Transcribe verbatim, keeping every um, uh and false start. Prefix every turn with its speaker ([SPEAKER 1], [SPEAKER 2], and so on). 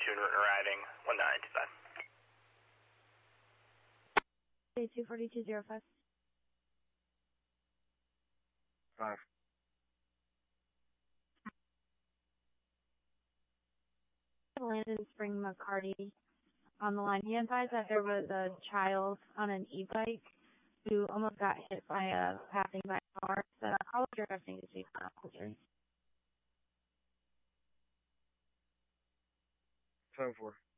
[SPEAKER 1] two and arriving one nine two five.
[SPEAKER 2] two forty-two zero five.
[SPEAKER 3] Five.
[SPEAKER 2] Landon Spring McCarty on the line. He advised that there was a child on an e-bike who almost got hit by a passing by car. So I'll be directing to see for officers.
[SPEAKER 3] Seven four.